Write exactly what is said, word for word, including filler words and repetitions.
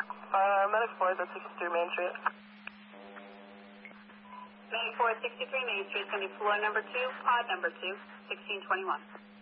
Uh, Medic four, that's sixty-three Main Street. Medic four, sixty-three Main Street, it's going to be floor number two, pod number two, sixteen twenty-one.